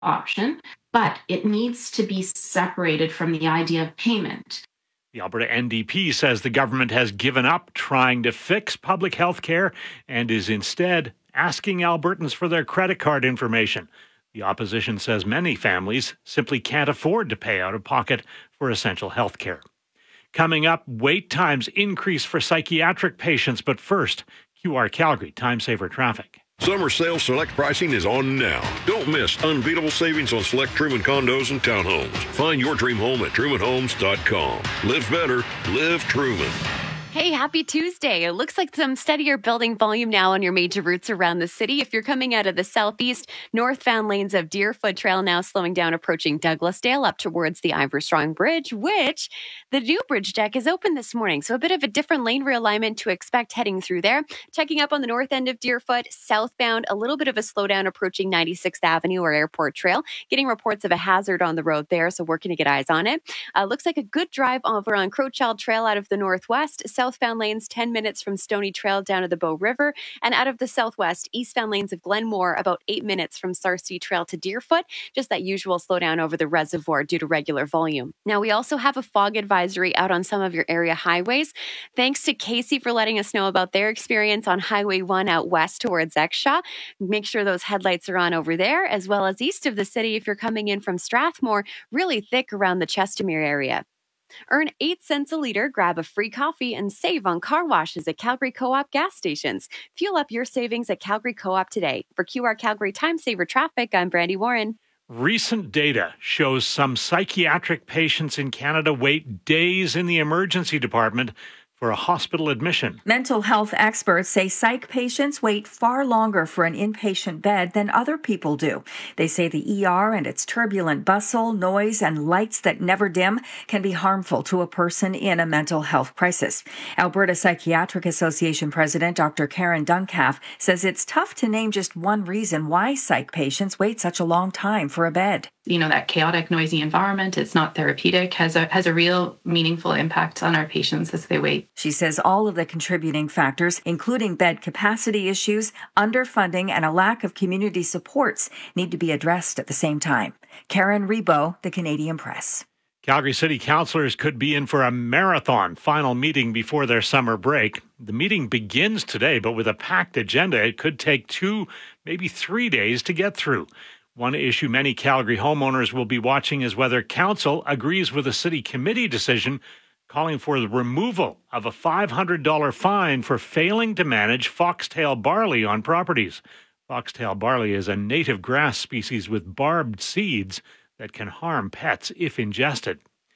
option, but it needs to be separated from the idea of payment. The Alberta NDP says the government has given up trying to fix public health care and is instead asking Albertans for their credit card information. The opposition says many families simply can't afford to pay out of pocket for essential health care. Coming up, wait times increase for psychiatric patients, but first, QR Calgary Time Saver Traffic. Summer sales select pricing is on now. Don't miss unbeatable savings on select Truman condos and townhomes. Find your dream home at trumanhomes.com. Live better, live Truman. Hey, happy Tuesday. It looks like some steadier building volume now on your major routes around the city. If you're coming out of the southeast, northbound lanes of Deerfoot Trail now slowing down approaching Douglasdale up towards the Iverstrong Bridge, which the new bridge deck is open this morning. So a bit of a different lane realignment to expect heading through there. Checking up on the north end of Deerfoot, southbound, a little bit of a slowdown approaching 96th Avenue or Airport Trail. Getting reports of a hazard on the road there, so working to get eyes on it. Looks like a good drive over on Crowchild Trail out of the northwest. Southbound lanes 10 minutes from Stony Trail down to the Bow River, and out of the southwest, eastbound lanes of Glenmore about 8 minutes from Sarcee Trail to Deerfoot. Just that usual slowdown over the reservoir due to regular volume. Now, we also have a fog advisory out on some of your area highways. Thanks to Casey for letting us know about their experience on Highway 1 out west towards Exshaw. Make sure those headlights are on over there, as well as east of the city if you're coming in from Strathmore, really thick around the Chestermere area. Earn 8 cents a liter, grab a free coffee, and save on car washes at Calgary Co-op gas stations. Fuel up your savings at Calgary Co-op today. For QR Calgary Time Saver Traffic, I'm Brandy Warren. Recent data shows some psychiatric patients in Canada wait days in the emergency department for a hospital admission. Mental health experts say psych patients wait far longer for an inpatient bed than other people do. They say the ER and its turbulent bustle, noise, and lights that never dim can be harmful to a person in a mental health crisis. Alberta Psychiatric Association President Dr. Karen Duncalf says it's tough to name just one reason why psych patients wait such a long time for a bed. You know, that chaotic, noisy environment, it's not therapeutic, has a real meaningful impact on our patients as they wait. She says all of the contributing factors, including bed capacity issues, underfunding, and a lack of community supports, need to be addressed at the same time. Karen Rebo, The Canadian Press. Calgary City Councillors could be in for a marathon final meeting before their summer break. The meeting begins today, but with a packed agenda, it could take 2, maybe 3 days to get through. One issue many Calgary homeowners will be watching is whether Council agrees with a city committee decision calling for the removal of a $500 fine for failing to manage foxtail barley on properties. Foxtail barley is a native grass species with barbed seeds that can harm pets if ingested.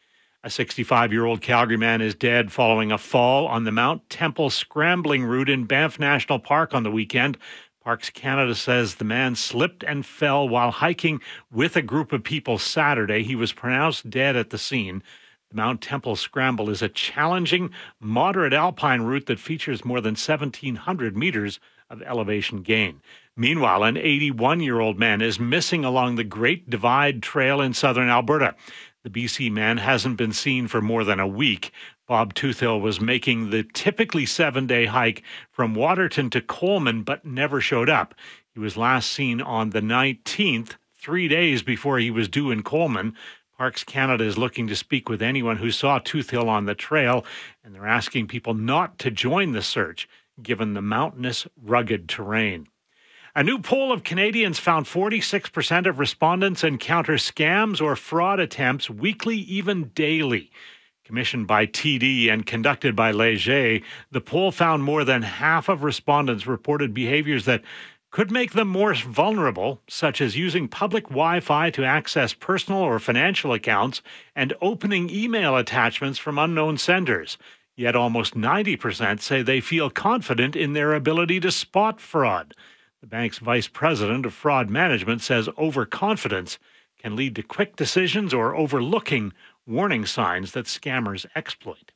A 65-year-old Calgary man is dead following a fall on the Mount Temple scrambling route in Banff National Park on the weekend. Parks Canada says the man slipped and fell while hiking with a group of people Saturday. He was pronounced dead at the scene. The Mount Temple Scramble is a challenging, moderate alpine route that features more than 1,700 meters of elevation gain. Meanwhile, an 81-year-old man is missing along the Great Divide Trail in southern Alberta. The BC man hasn't been seen for more than a week. Bob Toothill was making the typically 7-day hike from Waterton to Coleman, but never showed up. He was last seen on the 19th, 3 days before he was due in Coleman. Parks Canada is looking to speak with anyone who saw Toothill on the trail, and they're asking people not to join the search, given the mountainous, rugged terrain. A new poll of Canadians found 46% of respondents encounter scams or fraud attempts weekly, even daily. Commissioned by TD and conducted by Leger, the poll found more than half of respondents reported behaviors that could make them more vulnerable, such as using public Wi-Fi to access personal or financial accounts and opening email attachments from unknown senders. Yet almost 90% say they feel confident in their ability to spot fraud. The bank's vice president of fraud management says overconfidence can lead to quick decisions or overlooking warning signs that scammers exploit.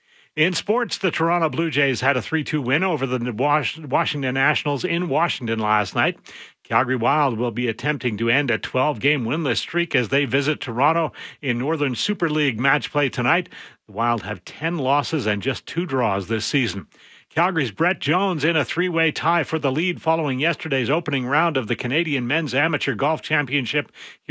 In sports, the Toronto Blue Jays had a 3-2 win over the Washington Nationals in Washington last night. Calgary Wild will be attempting to end a 12-game winless streak as they visit Toronto in Northern Super League match play tonight. The Wild have 10 losses and just 2 draws this season. Calgary's Brett Jones in a three-way tie for the lead following yesterday's opening round of the Canadian Men's Amateur Golf Championship.